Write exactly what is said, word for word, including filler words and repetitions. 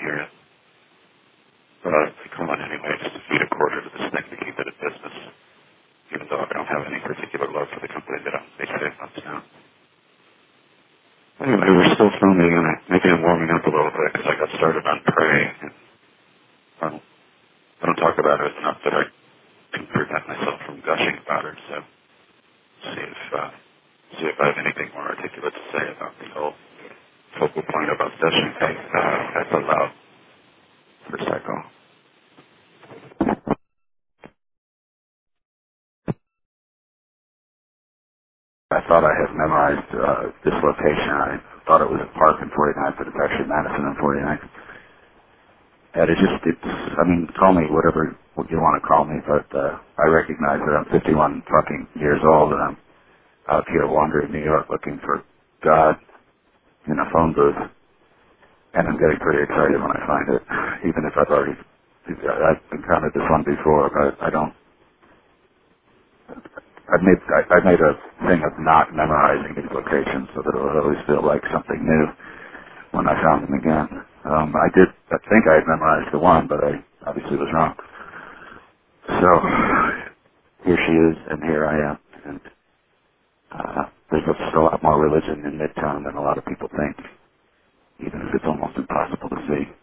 hear it. But I come on anyway just to feed a quarter to this thing to keep it in business, even though I don't have any particular love for the company that I'm based on now. Anyway, we're still filming, and I, maybe I'm warming up a little bit because I got started on Prey. And, well, I don't talk about it enough that I can prevent myself from gushing about it. So see if uh, see if I have anything more articulate to say about the whole focal point of obsession thing. Uh, that's allowed for a cycle. I thought I had memorized uh, this location. I thought it was a park in forty-ninth, but it's actually Madison and forty-ninth. And it just, it's, I mean, call me whatever what you want to call me, but uh, I recognize that I'm fifty-one fucking years old and I'm out here wandering New York looking for God in a phone booth. And I'm getting pretty excited when I find it, even if I've already, I've encountered this one before, but I don't, I've made, I, I made a thing of not memorizing these locations so that it would always feel like something new when I found them again. Um, I did, I think I had memorized the one, but I obviously was wrong. So, here she is, and here I am. And uh, there's just a lot more religion in Midtown than a lot of people think, even if it's almost impossible to see.